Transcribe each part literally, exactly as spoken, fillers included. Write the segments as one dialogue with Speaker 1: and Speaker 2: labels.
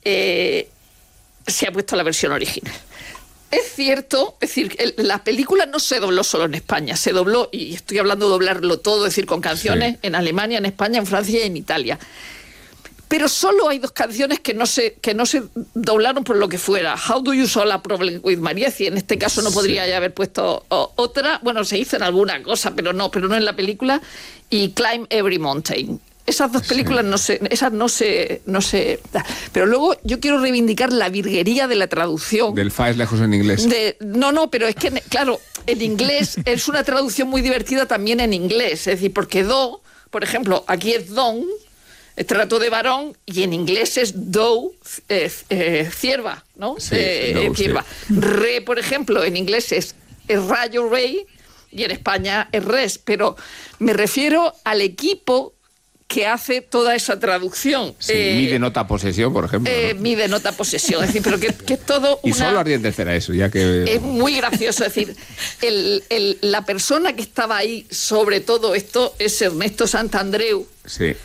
Speaker 1: eh, se ha puesto la versión original. Es cierto, es decir, el, la película no se dobló solo en España, se dobló, y estoy hablando de doblarlo todo, es decir, con canciones sí. en Alemania, en España, en Francia y en Italia. Pero solo hay dos canciones que no se que no se doblaron por lo que fuera. How Do You Solve a Problem with Maria? Y en este caso no podría sí. ya haber puesto o, otra. Bueno, se hizo en alguna cosa, pero no, pero no en la película. Y Climb Every Mountain. Esas dos películas sí. no se, esas no se, no se. Pero luego yo quiero reivindicar la virguería de la traducción.
Speaker 2: Del fa es lejos en inglés.
Speaker 1: De, no, no, pero es que, claro, en inglés es una traducción muy divertida también en inglés. Es decir, porque do, por ejemplo, aquí es don, es trato de varón, y en inglés es do, eh, eh, cierva, ¿no?
Speaker 2: Sí,
Speaker 1: eh,
Speaker 2: no,
Speaker 1: cierva.
Speaker 2: Sí.
Speaker 1: Re, por ejemplo, en inglés es, es rayo, rey, y en España es res. Pero me refiero al equipo que hace toda esa traducción.
Speaker 2: Sí,
Speaker 1: eh,
Speaker 2: mi denota posesión, por ejemplo.
Speaker 1: Eh,
Speaker 2: ¿no?
Speaker 1: Mi denota posesión, es decir, pero que, que es todo
Speaker 2: y
Speaker 1: una...
Speaker 2: solo ardía en tercera eso, ya que...
Speaker 1: Es muy gracioso, es decir, el, el, la persona que estaba ahí sobre todo esto es Ernesto Santandreu.
Speaker 2: Sí.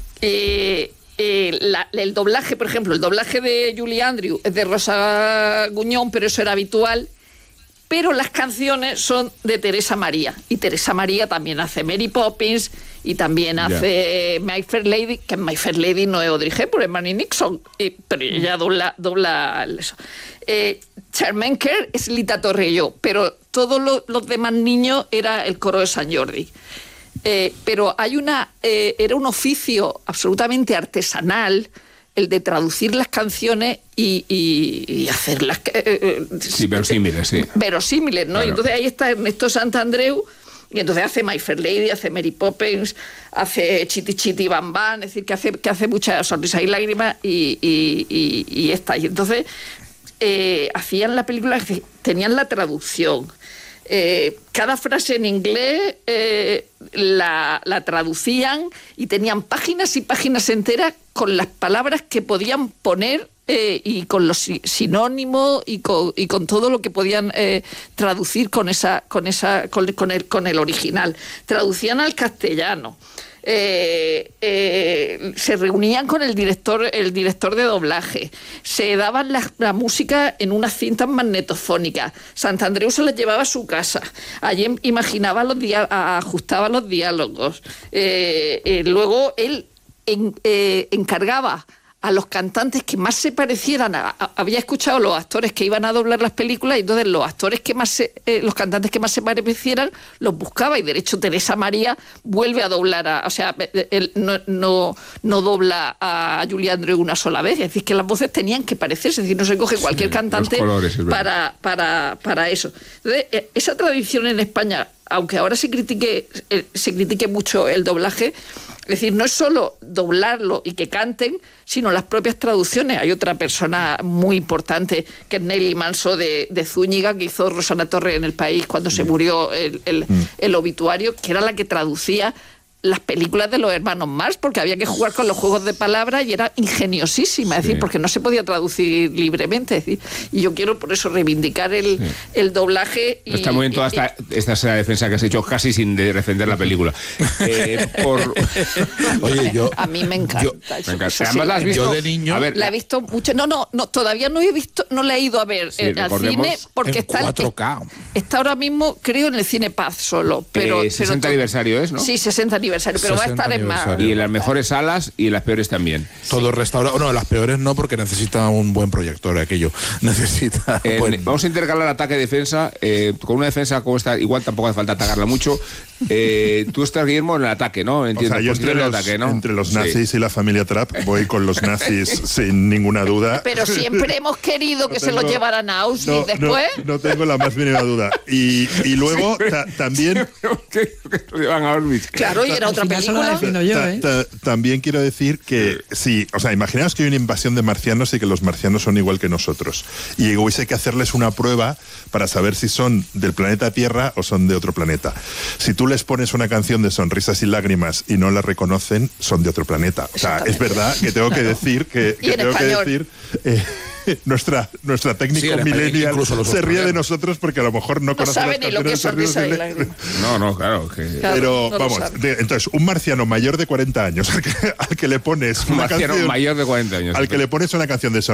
Speaker 1: Eh, eh, la, el doblaje, por ejemplo, el doblaje de Julie Andrews es de Rosa Guñón, pero eso era habitual. Pero las canciones son de Teresa María. Y Teresa María también hace Mary Poppins y también hace yeah. My Fair Lady, que My Fair Lady no es Audrey Hepburn, es Marnie Nixon, y, pero ella dobla, dobla eso. Eh, Charmaine Kerr es Lita Torrelló, pero todos lo, los demás niños era el coro de San Jordi. Eh, pero hay una eh, era un oficio absolutamente artesanal el de traducir las canciones y, y, y hacerlas eh,
Speaker 2: sí, verosímiles, sí.
Speaker 1: Verosímiles, ¿no? Claro. Y entonces ahí está Ernesto Santandreu, y entonces hace My Fair Lady, hace Mary Poppins, hace Chiti Chiti Bam Bam, es decir, que hace, que hace muchas sonrisas y lágrimas y, y, y, y esta. Y entonces eh, hacían la película, tenían la traducción. Eh, cada frase en inglés eh, la, la traducían y tenían páginas y páginas enteras con las palabras que podían poner eh, y con los sinónimos y con, y con todo lo que podían eh, traducir con esa con esa con, con el con el original. Traducían al castellano. Eh, eh, se reunían con el director el director de doblaje, se daban la, la música en unas cintas magnetofónicas. Santandreu se las llevaba a su casa, allí imaginaba los dia- ajustaba los diálogos, eh, eh, luego él en, eh, encargaba a los cantantes que más se parecieran a, a, había escuchado los actores que iban a doblar las películas, y entonces los actores que más se, eh, los cantantes que más se parecieran los buscaba, y de hecho Teresa María vuelve a doblar a, o sea, él no, no, no dobla a Julie Andrews una sola vez, es decir, que las voces tenían que parecerse, es decir, no se coge cualquier sí, cantante colores, para, para, para eso. Entonces, esa tradición en España, aunque ahora se critique, eh, se critique mucho el doblaje, es decir, no es solo doblarlo y que canten, sino las propias traducciones. Hay otra persona muy importante, que es Nelly Manso de, de Zúñiga, que hizo Rosana Torres en El País cuando se murió el, el, el obituario, que era la que traducía las películas de los hermanos Marx, porque había que jugar con los juegos de palabras y era ingeniosísima, es sí. decir, porque no se podía traducir libremente. Es decir, y yo quiero por eso reivindicar el, sí. el doblaje. Y,
Speaker 2: está muy bien toda esta, esta es la defensa que has hecho casi sin de defender la película. eh, por...
Speaker 1: Oye, yo... A mí me encanta. Yo,
Speaker 2: eso, me encanta. Eso sí. ¿La has visto?
Speaker 3: Yo de niño...
Speaker 2: A ver,
Speaker 1: la he visto mucho. No, no, no, todavía no he visto, no la he ido a ver sí, eh, al cine, porque
Speaker 3: en
Speaker 1: está,
Speaker 3: cuatro K.
Speaker 1: Está ahora mismo, creo, en el Cine Paz solo. Pero,
Speaker 2: eh, sesenta
Speaker 1: pero,
Speaker 2: aniversario es, ¿no?
Speaker 1: Sí, sesenta aniversario, pero va a estar en más.
Speaker 2: Y en las mejores salas y en las peores también.
Speaker 3: Todo sí. restaurado. No, las peores no, porque necesita un buen proyector aquello. Necesita.
Speaker 2: Eh,
Speaker 3: buen...
Speaker 2: Vamos a intercalar ataque-defensa. Eh, con una defensa como esta, igual tampoco hace falta atacarla mucho. Eh, tú estás, Guillermo, en el ataque, ¿no? Entiendo.
Speaker 4: O sea, yo entre los,
Speaker 2: ataque, ¿no?
Speaker 4: entre los nazis sí. y la familia Trapp voy con los nazis sin ninguna duda.
Speaker 1: Pero siempre hemos querido que no tengo, se los llevaran a Auschwitz
Speaker 4: no,
Speaker 1: después.
Speaker 4: No, no tengo la más mínima duda. Y, y luego ta, también...
Speaker 2: que lo llevan a Auschwitz.
Speaker 1: Claro, y era otra película.
Speaker 4: Yo, ta, ta, también quiero decir que sí, o sea, imaginaos que hay una invasión de marcianos y que los marcianos son igual que nosotros. Y hubiese que hacerles una prueba para saber si son del planeta Tierra o son de otro planeta. Si tú les pones una canción de Sonrisas y Lágrimas y no la reconocen, son de otro planeta. O sea, es verdad que tengo que decir que, que tengo español. que decir eh, nuestra nuestra técnico sí, millennial se ríe de nosotros porque a lo mejor no, no conoce las canciones de Sonrisas y Lágrimas.
Speaker 2: No, no, claro. Que...
Speaker 4: Claro, Pero no vamos, de, entonces, un marciano mayor de cuarenta años al que, al que le pones
Speaker 2: un
Speaker 4: una
Speaker 2: marciano
Speaker 4: canción,
Speaker 2: mayor de cuarenta años.
Speaker 4: al que le pones una canción de